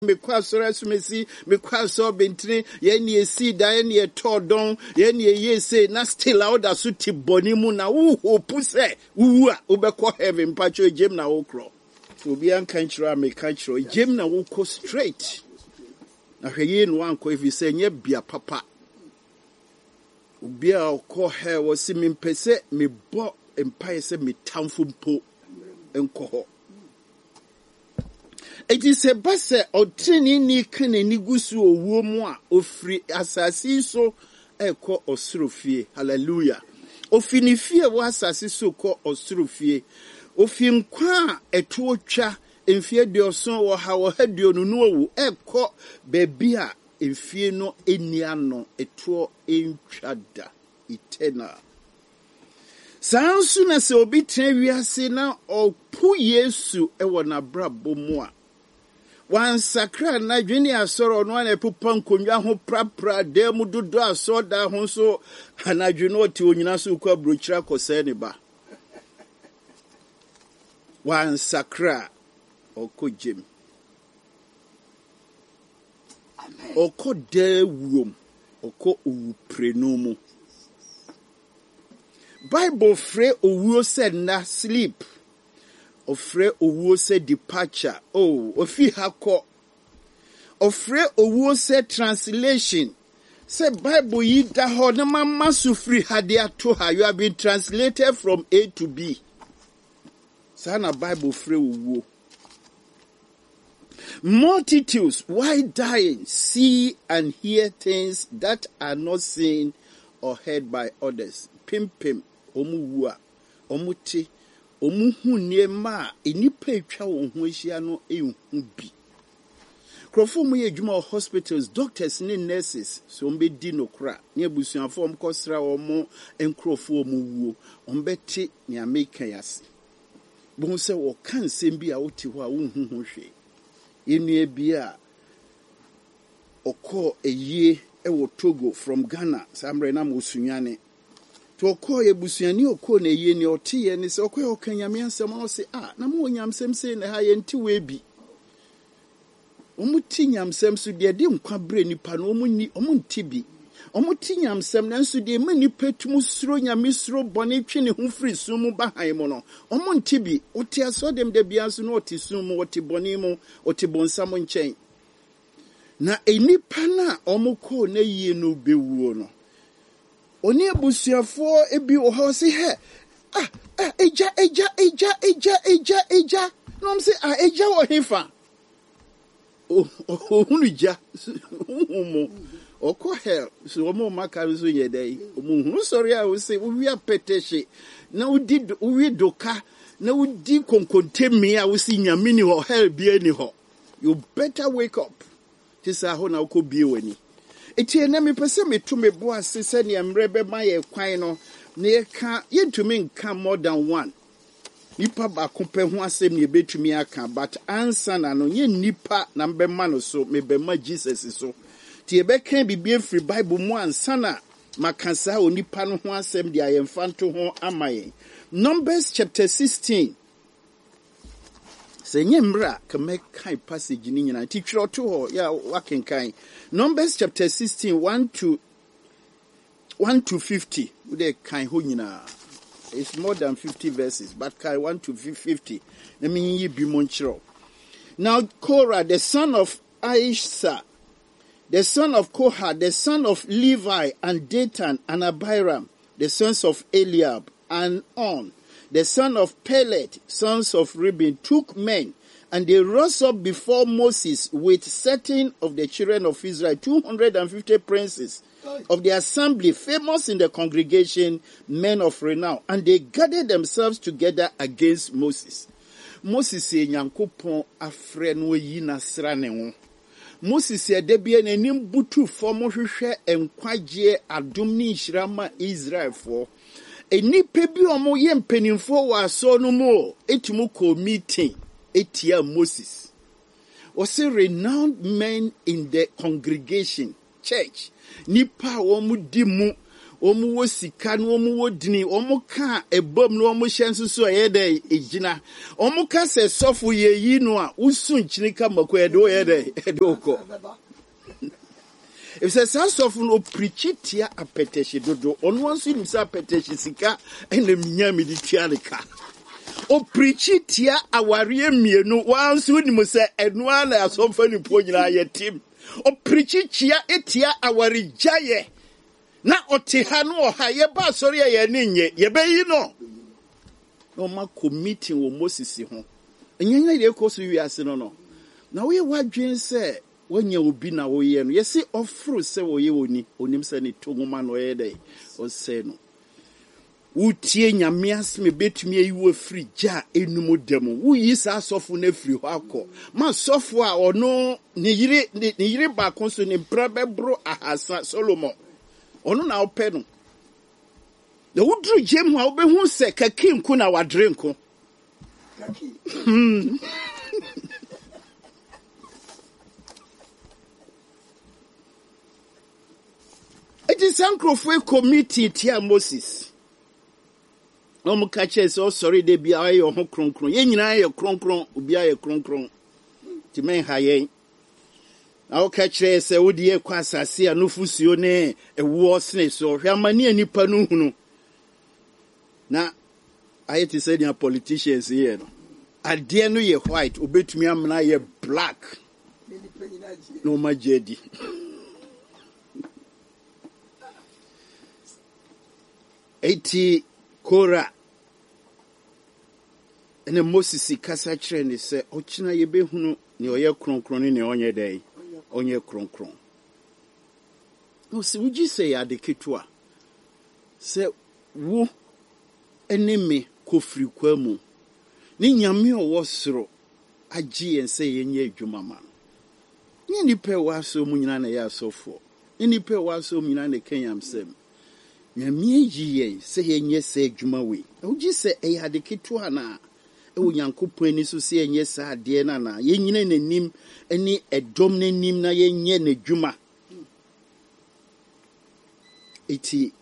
me kwa sora sumesi me kwa so bentine ye ne esi da ye ne todon ye ne yese na still out da so ti boni mu na wo hope se wu a obekọ heaven pacho jem na wo kro obi an kan chira me kan chiro jem na wo ko straight na hweye no anko efi se nye bia papa obi a ko he wo si me mpese me bo empire se me tamfo mpo enko ho. It is a basse or training ni can any gusu or woman or free assassin so a call or surofie. Hallelujah. Of any fear was assassin so called or surofie. Of him qua a torture in fear your son or how head you know a call bebia in fear no any ano a tour in chada eternal. Sound soon as obi trevia sena or pu yesu e wana brabo moa. Wan sakra na dwene asoro no na epupa nkonwa ho prapra da mu dodo aso da ho so anadwene oti onyina so kwa brochira kose ne ba wan sakra okojem oko da wuom oko uprenomu Bible free owuo said na sleep Ofre owuo se departure. Oh, ofi hako. Ofre owuo se translation. Se Bible yi da ho na mama sufri hade ato ha. You have been translated from A to B. Sana Bible free owuo. Multitudes, why dying, see and hear things that are not seen or heard by others. Pim pim, omuwa, omuti. Omuhu niema enipa etwa wo ho ahia no ehu bi krofo mu ye adwuma hospitals doctors ne nurses so ombedi no kra ne abusuafo omkosra omo enkrofo omuwuo ombeti ne ameka yase bo se wo kan sem bi a woti ho a wo hu ho hwe enua bi a okọ eyie ewo Togo from Ghana samre na mo sunyane to ko ebusuani okọ na ye ni otiye ni se okọ okanyame asem o se na mo nyamsem se na ha ye nti we bi omuti nyamsem so de nkwa bre nipa no omunti bi omuti nyamsem na nso de ma nipa tum suro nyame suro bone twe ne ho firi sum ba han mo no omunti bi oti aso dem de bia so no oti sum oti bone mo oti bonsam nchen na enipa na omukọ na yie no bewuo no Oni abusuafo ebi wo ho se he eja no mse eja wo hefa hunu ja umo okọ hell so omo maka so yedai omo hunu sorry a wo se wi apeteshe na wi doka na udi konkontemi a wo si nyamini ho hell bia ni ho you better wake up tisa ho na uko bie wani Eti na me pese me to me bo ase se ne mrebe ma ye kwan no na ye ka yentumi nka more than one nipa ba ko pe ho asem ne betumi aka but answer na no ye nipa na mbe ma no so me be ma Jesus so ti e be kan bibie free Bible mu answer na makasa onipa no ho asem dia ye mfanto ho amaye Numbers chapter 16 Senye mra kame kai passage ni nyina ti twiro to ho ya wakenkan Numbers chapter 16 1 to 50 we dey kan ho nyina it's more than 50 verses but kai 1 to 50 na me yi bi mo nchiro Now Korah the son of Aisha the son of Kohath the son of Levi and Dathan and Abiram the sons of Eliab and On the son of Pelet, sons of Reuben, took men, and they rose up before Moses with certain of the children of Israel, 250 princes of the assembly, famous in the congregation, men of renown, and they gathered themselves together against Moses. Moses said, Nyankopon afre no yi nasra ne ho. Moses said, Debia n'anim butu fo mo hwehwe enkwagye adom ni nhyirama Israel for. Enipa bi omo ye mpanimfo wa so no mo etimu ko meeting etia Moses was a renowned men in the congregation church nipa wo mu di mu omu wo sika no omu wo dini omu ka ebom no omu hyenso so yede ejina omu ka se sofo ye yi no a usu nchini ka mako yede yede oko if se sofo no preach tia apeteshi dodo onu anso ni sa apeteshi sika ene minya mi di tia ka o preach tia aware mienu wanso ni mo se enu ala asofo ni po nyina ye tim o preach tia etia aware jaye na otiha no oha ye ba sori ye ninye ye be yi no no ma committee wo Moses ho enyanya ile ko so wiase no na we wadwen se wanya obi na wo ye no ye si ofru se wo ye oni onim se ni tongoma no ye dai o se no utie nyame asme betumi ayiwo free ja enumu demo wo yi sa asofo na free ho akọ ma sofo a ono ne yire ba konso ne brabebro ahasa Solomon onu na ope no na wudru jem ha obehu se kaki nku na wadre nku kaki it is Sankrofo committee tia Moses no mu ka che so sorry de bia aye ho kronkron ye nyina ye kronkron obi aye kronkron ti men ha ye na o ka che se wodi ye kwa asase a no fusuo ne ewo sne so hwe amani anipa no hunu na aye ti say dia politicians here no ade no ye white obetumi amna ye black no majedi eti Kora ene Moses kasa kire ni se ochina ye behunu ni oye kronkron ni onye dai onye kronkron no se wuji se ya de ketua se wo eneme kofri kwamu ni nyame owo soro agi ense ye nye adwuma ma ni nipa wa so mu nyina na ya sofo ni nipa wa so mu nyina na kenyam sem nyame yiye se yenye se adwuma we ogi se e ya de ketua na e wo Nyankopon ani so se yenye sa ade na yenyina nanim ani edom nanim na yenye na adwuma eti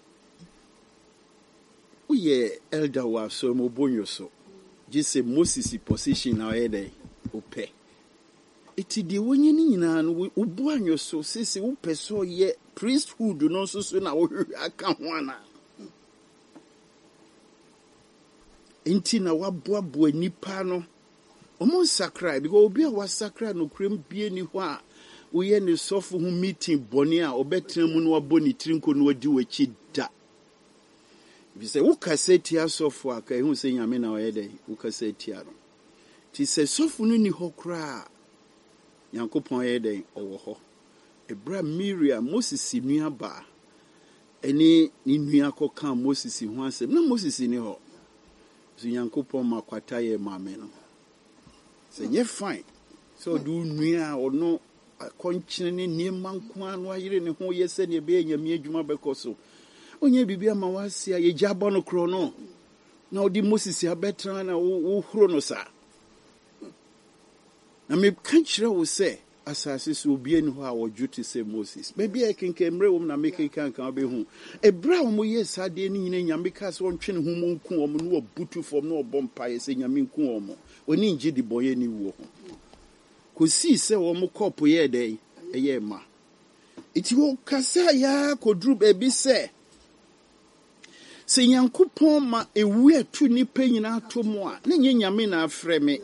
uye elder wa so mo bonyo so gi se Moses position na ede ope eti de wonye ni nyina no ubu anyo so sese wo peso ye priesthood no so na wo aka ho ana enti na waboaboa nipa no omo sakra because obi a wasakra no krem bie ni ho a wo ye ne sofo ho meeting boni a obetra mu no aboni trinko no wadi wachi da bi se wo kaseti asofo aka hu se nyame na wo ye dai wo kaseti aro ti se sofo no ni ho kra Nyankopon ye dai owo ho ebra Miriam Moses nua ba eni ni nua koka Moses ho asem na Moses ni ho so Nyankopon makwata ye maame no se ye fine so do nua ono konchine ni niema nko anu ayire ne ho ye se ne be nyame adwuma bekoso onye bibia ma wasia ye jabo no kro no na odi Moses abetra na wo huro no sa na me kan kire wo se asase so obi eni ho a wojuti se Moses baby e kenke mre wo na me kan be hu ebra wo ye sade ni nyina nyame ka se wontwe ne hu mo nku wo no obutu fom no obompa ye se nyame nku wo mo oni ngi di boye ni wo ho ko si se wo mo kopo ye dai eye ma iti wo kasa ya kodru baby se Nyankopon ma ewu atu ni panyina atomo a na nyame na afre me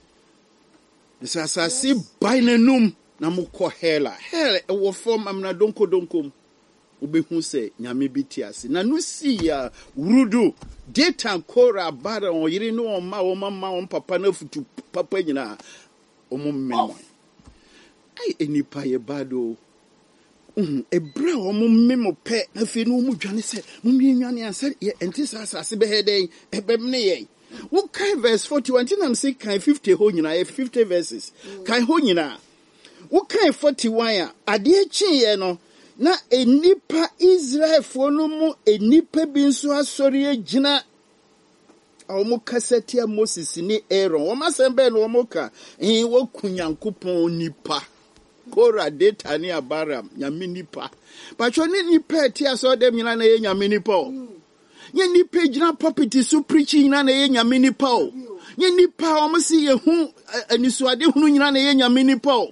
asase bainanum na mukọ hela ewo form amna donko obehu se nyame bitiase na no si ya wurudu data Kora bara on yiri no ma wo mama on papa na futu papa nyina omummemo ai enipa ye bado ebra omummemo pe na fe no mu dwane se mumyenwane anse ye entisa asase be heden ebemne ye what kind verse 41 tinam say kind 50 ho nyina 50 verses kind ho nyina what kind 41 ade chi ye no na enipa Israel fo no mu enipa bi nso asori agina omo kasetia Moses ni Aaron o masembe no omo ka wo kunyankopon nipa Korah, Dathan, Abiram, nyame nipa. But you need nipa tia so dem nyina na ye nyame nipa. Nye nipa gina property so preaching nyina na ye nyame nipa. Nye nipa o msi ye hu anisuade hunu nyina na ye nyame nipa.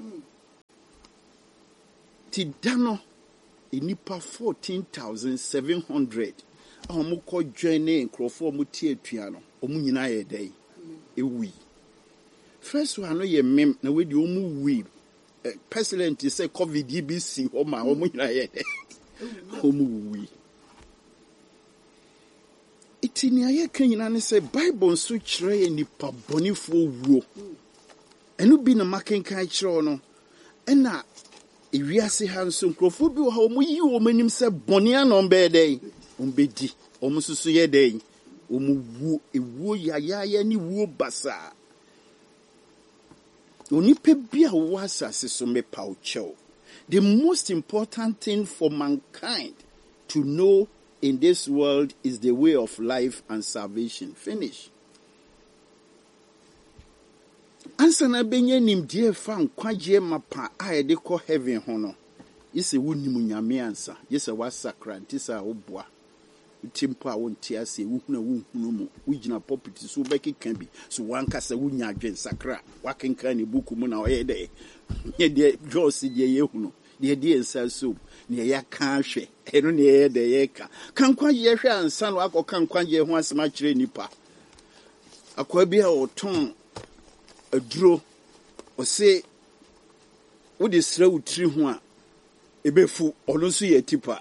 Ti dano nipa 14,700 omo ko join nkrofo omo tie atua no omo nyina ye dai ewi. First one no ye mem na we di omo wi pestilent say covid dbc oma omo nyina ye dai omo wi. Itini aye kan nyina ne say Bible so kire nipa bonifo wuo. Enu bi na makenkan kire no ena ewiase ha nso nkrofo bi wo ha omo yi wo manim se bone anom be dey ombedi omo susu ye dey omo wu ewuo ya ni wuo basa onipa bi a wo asase so me paucho. The most important thing for mankind to know in this world is the way of life and salvation. Finish. Ansa na benye nimdie fa nkwaje mapa a ye de kɔ heaven ho no. Yese wonimu nyame ansa. Yese wasakra ntisa obua. Timpo a wonte ase wuhunu mu. Wugina property so bekeka bi. So wankasa wunya adwen sakra. Wakenka ne buku mu na oye de. Ye de Jose de ye hunu. De ensa so. Ne ya ka hwe. Eno ne ye de ye ka. Kankwaje hwe ansa no akɔ kankwaje ho asema kire nipa. Akwa bi a oton aduro o se wo de sra utri ho a ebefu ono so ye tipa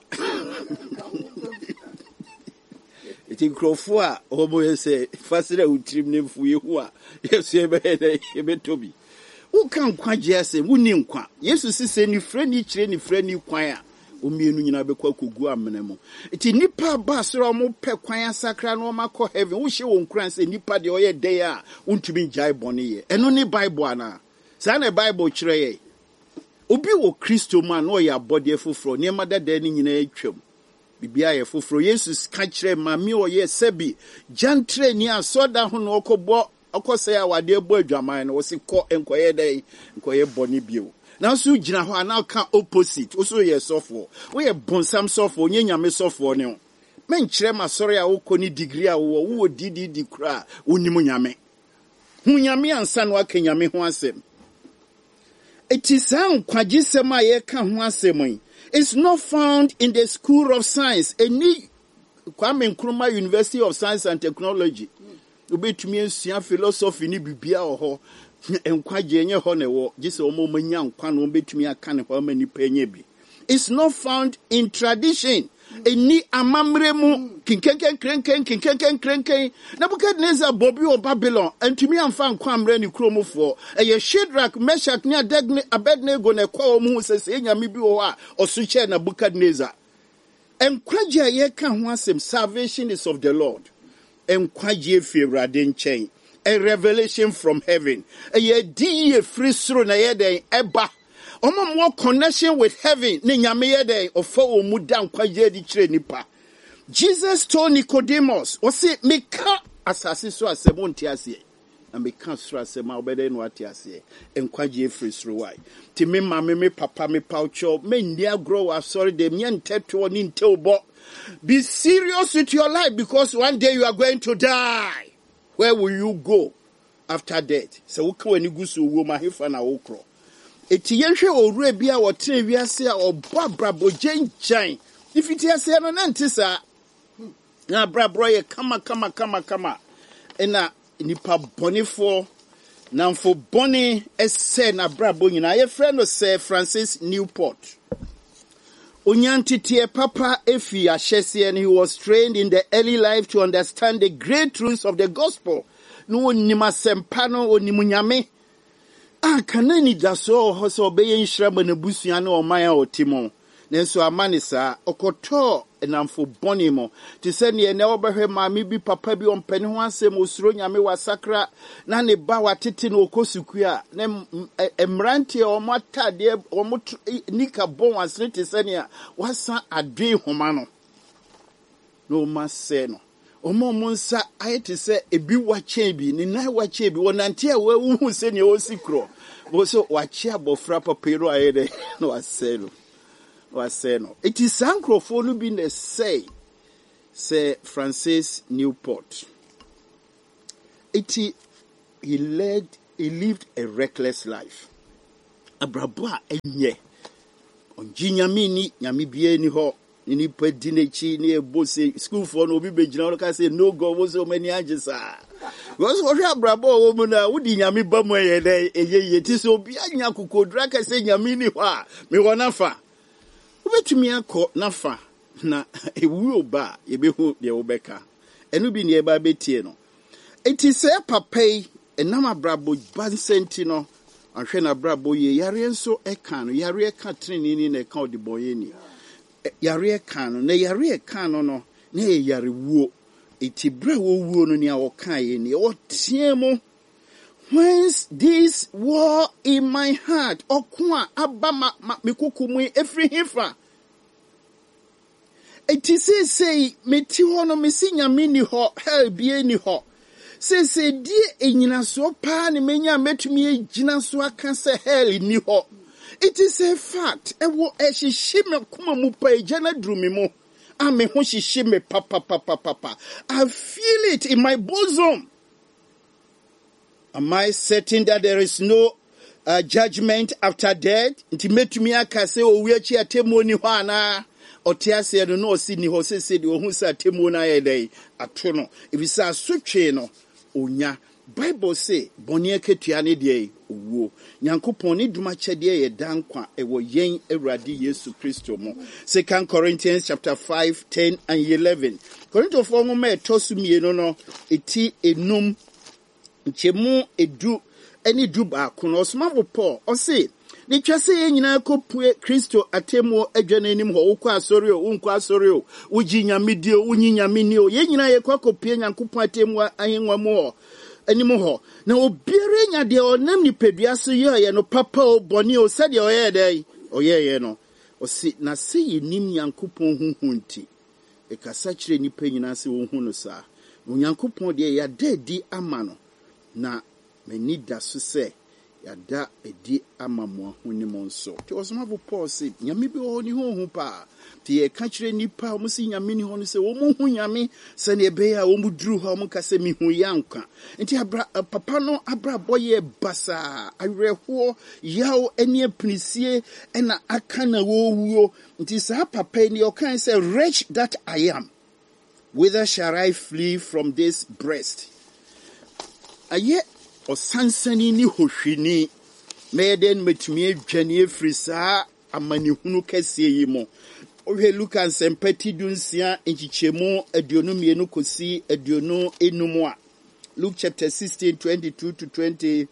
eti krofo a obo ye se fasira utrim ne fu ye ho a yesu ebetobi wo kan kwaje ase wo ni nkwa yesu sise ni frɛ ni kire ni frɛ ni kwan a omienu nyina bekwa kogu amena mu eti nipa ba soro mo pɛ kwan asakra no makɔ heaven wo hye won kran se nipa de oyɛ dey a untumi jai bone ye eno ni bible ana sa na bible kyerɛ ye obi wo kristo man no ya body foforo ne ma dada ni nyina atwam bibia ye foforo yesus ka kyerɛ ma mi oyɛ sebi jantre ni asoda ho no okɔbɔ akɔsɛ a wade bɔ adwaman no wo se kɔ enkoyɛ dey enkoyɛ bone bio. Now so jina ho ana ka opposite also ye sofo we ye bonsam sofo nye nyame sofo ne men kire ma sori a wo koni degree a wo didi kra onimu nyame hu nyame ansa no aka nyame ho asem etisan kwagisem a ye ka ho asem is not found in the school of science any Kwame Nkrumah University of Science and Technology obetumi ensua philosophy ni bibia oho enkwaje enye ho ne wo gise omo manya nkwa no betumi aka ne ho mani penye bi. It's not found in tradition eni amamremu kinkenken Nebuchadnezzar bobi o Babylon entumi amfa nkwa amre ni kromofo eye Shadrach Meshach ne Abednego ne kwa omu sese nyame bi wo a osuche Nebuchadnezzar enkwaje ye ka ho asem salvation is of the Lord enkwaje fi Awurade nchen a revelation from heaven. A ye free through na yede eba. Omo more connection with heaven. Ni nyame yede ofo omu dan kwaje di kire nipa. Jesus told Nicodemus, o se meka asase so asemo ntiase. Na meka so asema obede no atiase. Enkwaje free through why. Ti me mama me papa me paucho me ndia grow sorry dem nye nteto ni nteubo. Be serious with your life because one day you are going to die. Where will you go after death? So we can gusu wo mahefa na wokro. Eti yenhwe owura bia wo tre wiase a obabrabo genchan. Ifiti ase no na ntisa. Na brabro ye kama. Ena nipa bonifo namfo boni ese na brabo nyina ye friend no Sir Francis Newport. Onyantitie papa efi ahyese and he was trained in the early life to understand the great truths of the gospel. No onima sempa no onimu nyame. Kanani daso ho so obeye nhyirama na busua na oman a otimo. Nenso amanisa okoto enamfo boni mo. Ti se ne na obehwe maami bi papa bi ompani ho asem osuro nyame wasakra na ne ba watete na okosuku a na emrante omotade omot nika bon asre ti se ne wasa adwe homa no. No mase no. Omonsa ayete se ebi wache bi ni na wache bi wonante a wahu se ne osikro. Also, wachia bofra papero aede no waseno. It is Sancrophone being the say Francis Newport. He lived a reckless life. Abrabwa enye. Onji nyami ni bie ni ho. Ni pedi nechi ni ebose school for no bi begina ka say no go wo so many agesa. Because what abrabwa wo mu na wudi nyami ba mu eye ti so bi anya kokodra ka say nyami ni ho a me wona fa. Ubetumi akọ nafa na ewu oba yebehu de obeka. Enu bi ne eba betie no. Enti se papai enam abrabo bansenti no ahwe na abrabo ye yare nso eka no yare eka trenini na eka odiboye ni. Yare eka no na yare eka no no na yare wuo. Enti bra wo wuo no ni a wokan ye ni o tiemo. Whence this war in my heart okwa abama mikukumu efri hifa. Eti say meti ho no mesi nyame ni ho hell bie ni ho. Say die enyina so pa ne menya metumi egina so aka se hell ni ho. It is a fact. Ewo ehihime kuma mu pa ejana drumi mu. Ame ho hihime papa. I feel it in my bosom. Am I certain that there is no judgment after death? Nti metumi aka se owi achi atemu ni ho ana. Otiase no no si ni ho se de ohun sa atemu na ye dai ato no. Ibisa asotwe no onya. Bible say boni aketua ne de owuo. Nyankopon ni duma chede ye dankwa ewo yen Awurade Yesu Kristo mo. 2 Corinthians chapter 5, 10 and 11. Korinto fo mo me tosu mienu no eti enum nchemu edu eni du ba kono osmavo Paul o say ni twase ye nyina kopue Kristo atemo adwane anim ho wokọ asori o wonko asori o wuji nyamedi o wunyi nyameni o ye nyina ye kwakopie Nyankopon atemo ahenwa mo anim ho na obiere nya de onam ni pedua so ye no papa o boni o sade o ye dai o ye no o si na se ye nim Nyankopon hunhunti e kasa kire ni pa nyina se wo hu no sa Nyankopon de ya dadi ama no na meni da so se yada edi amamwa huni monso ti osomafo Paul say nyame bi ho ni ho pa ti e ka kire nipa o musi nyame ni ho no se wo mu hu nyame se ne be ya wo mu duru ho mu ka se mi hu yanka nti papa no abra boye basa awerho yaw eni apnisie na aka na wo wuo nti sa papa ni o kan say wretch that I am, whither shall I flee from this breast? Aye o sansani ni hohwini meden metumi adwane efrisa amani hunu kase yi mo ohwe Luka sempati dunsia enchichemu aduonu mienu kosi aduonu enum a Luke chapter 16 22 to 25.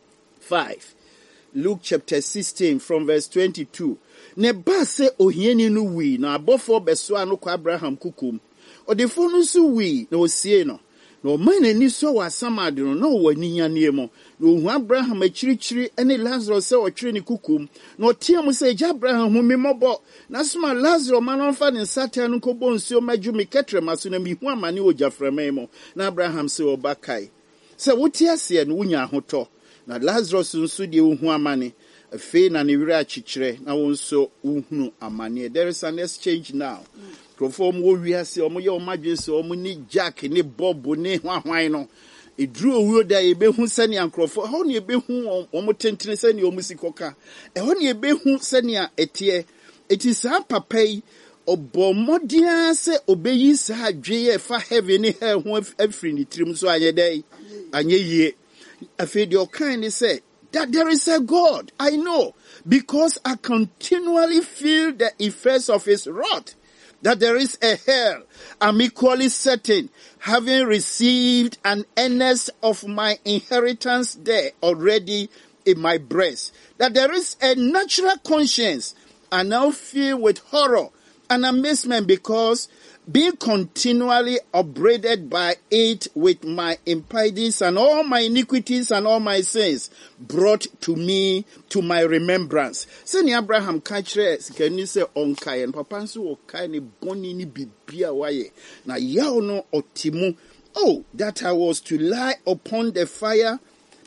Luke chapter 16 from verse 22. Ne ba se ohieni no wi na abofo beso anokwa Abraham kukum odefo no so wi na osie no no man ani so wa samade no no wani nyane mo no hu Abraham achirichiri ene Lazarus se otwere ni kukum no tiam se ja Abraham hu memobo na soma Lazarus man fa ne satan no kobo nsuo madwumi ketre maso na mi hu amane ojaframa mo na Abraham se obakai se wotiase no wunya ahoto na Lazarus nso de hu amane afi na ne wira achichire na wonso uhunu amane. There is an exchange now. Conform wo wiase omo ye omadwese omo ni Jack ni Bob ni hwahwan no edru owuo da ebehu sane ankrofo ho ne ebehu omo tentene sane omo sikoka ho ne ebehu sane etie etisa papai obomodia se obeyi sa adweye fa heaven ni hell ho afri ni trim so ayedai anyeye afedi okan ni say that there is a God. I know because I continually feel the effects of his wrath. That there is a hell. I'm equally certain, having received an earnest of my inheritance there already in my breast, that there is a natural conscience I now feel with horror and amazement because being continually upbraided by it with my impieties and all my iniquities and all my sins brought to me to my remembrance. Seni Abraham kachre sikani se onkai and papa nso okai ni boni ni bibia waye na yao no otimu. Oh, that I was to lie upon the fire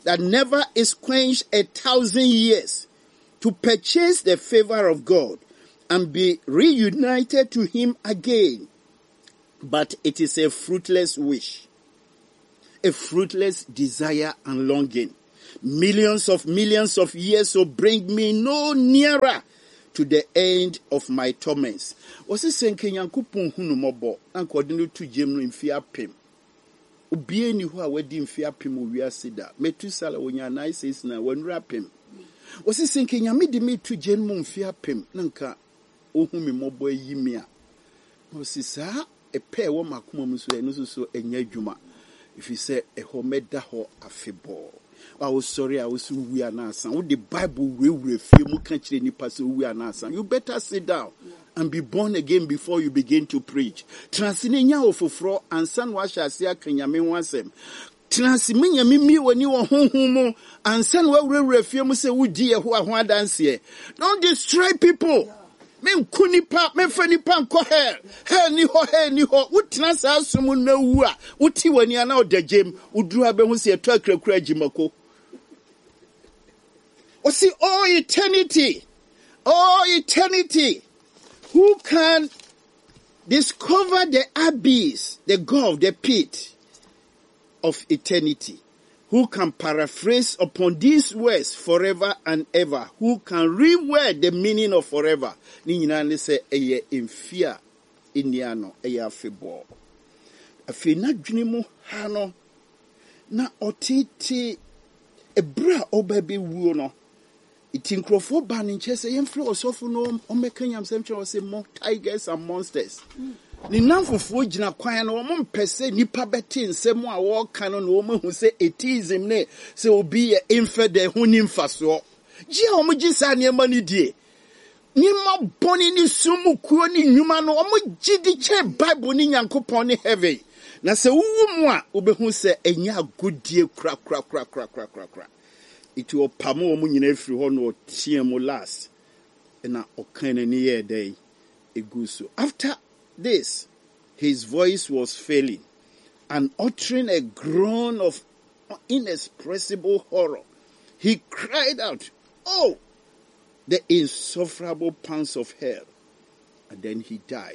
that never is quenched 1,000 years to purchase the favor of God and be reunited to him again. But it is a fruitless wish, a fruitless desire and longing. Millions of years will bring me no nearer to the end of my torments. Was it saying Kenyankupun Hunumobo and coordinate to Jim in Fiapim? Ubie ni who are wedding Fiapim we are sida. Metusala when your nice is now when rapping. Was it saying Kenyamidi me to Jen Mun Fiapim? Nanka Ohumi Mobo Yimia. Was it a pair of Makumus and so a Yajuma. If you say a homedaho afebo. I was sorry, I was we are not son. What the Bible will refuse you can't any person we are not son. You better sit down and be born again before you begin to preach. Transinia of fro and son wash as ya Kenyame once him. Transimia me when you are home and son will refuse say would dear who are dance here. Don't destroy people. Men kunipa, men fenipa ko he ni ho wotena sa sumu na wu a woti wani ana odagem uduru abehu se eto akrakura jimako o see all eternity, who can discover the abyss, the gulf, the pit of eternity? Who can paraphrase upon these words forever and ever? Who can reword the meaning of forever? Ni nyina say eye mfia iniano eye afebo. Afi na dwene mu ha no na otiti ebra obabe wuo no. Itinkrofo ba ni nche say yemfre osofo no omekanyam semche say more tigers and monsters. Ni namfofo gina kwan na wo mpese nipa beti nsem a wo ka no na wo hu se atheism ne se obi ye infidel hu ni mfaso ji a wo gi sa ne ma ni die ni ma boni ni sumu kuo ni nwuma no wo gi di che Bible ni Nyankopon ni heaven na se wu mu a wo be hu se enya agodie kra it will pamo wo nyina afiri ho no tie mo last na okan ni ye dey eguso. After this, his voice was failing, and uttering a groan of inexpressible horror, he cried out, "Oh, the insufferable pangs of hell!" And then he died.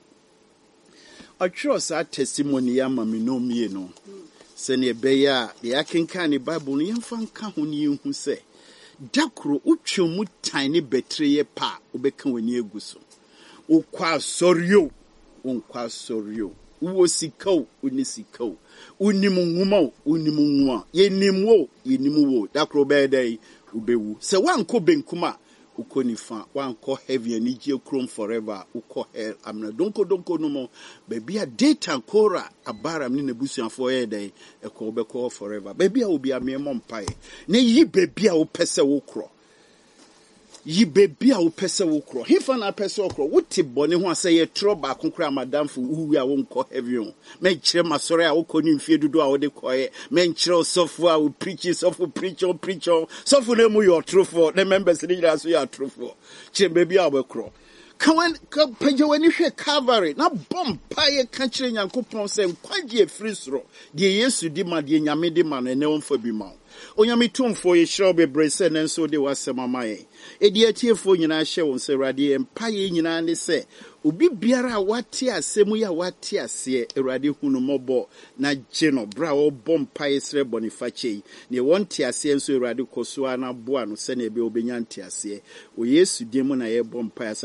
I trust our testimony, Maminomi, no. Sene beya, the Akinkan Bible, Yamfanka, who say, Dakro, uchumu tiny betraye pa, ubekan when ye guso. Ukwa soryo. Unkwa soryo. Uwo sikao, unisikao. Unimunwa. Ye nimuwo. Dakro bede, ubewu. Se wanko benkuma, uko nifa. Wanko heavy and ije chrome forever. Uko hell. Amna donko no more. Baby a data kora, abara mnine busi and for ede, eko ubeko forever. Baby a ubi a me mompae. Ne yi baby a upese ukro. Yi baby a upese ukro. Hifa na pese ukro. Wuti boni huwa se ye troba kunkura madam fu uwi a wonko heavy on. Menchire masore a uko ni mfie dudu a wode koye. Menchire sofu a uprichi, sofu preach on. Sofu nemu yo trufo. Ne members ni jira su ya trufo. Chire baby a ukro. Kaje wani hwe Calvary na bompa ye kanchire Nyankopon se nkwaje frisro de Yesu di ma de Nyame di ma na ne wonfa bi ma Onyame tumfo ye hyew bebre se ne nso de wasema ye edi atiefo nyina hye won se Awurade empa ye nyina ne se obi biara wate asemu ya wate ase Awurade hunu mobo na gye no bra wo bompa ye sre bonifache ne wonte ase nso Awurade koso ana boa no se na ebe obenya nte ase o Yesu di mu na ye bompa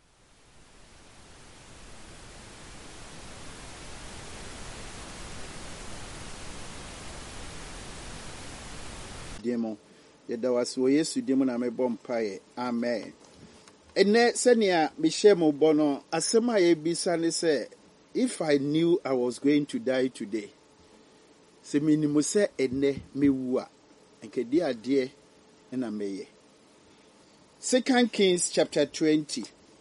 demo yeda waso Yesu demo na me bompae amen ene senia me shemo bono asema ye bisa ne se if I knew I was going to die today se minimo se ene mewu a enkedi ade na meye 2 Kings chapter 20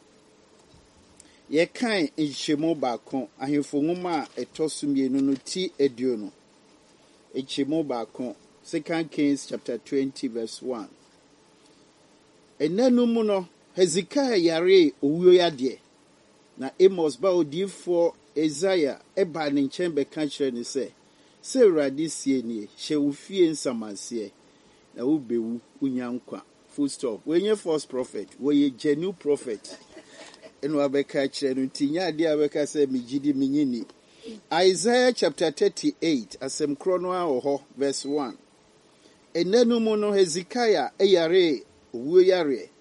ye kan enhyemo baako ahemfo nwoma a etosumienu no ti eduonu enhyemo baako 2 Kings chapter 20 verse 1. Enanu mu no Hezekiah yare owuo yade na Amos ba odifo Isaiah eba ne nchen be ka kire ne se sɛ Awurade sie nie hyɛ wo fie nsamanseɛ na wobɛwu wonya nkwa full stop. Wɔnyɛ false prophet, wɔyɛ genuine prophet. Ɛna wabɛka kyerɛ no nti nya ade a bɛka sɛ megyidi menyini. Isaiah chapter 38 asɛm korɔ no a wɔ hɔ verse 1. Ɛnɛ no mu no Hezekiah ɛyare owuo yareɛ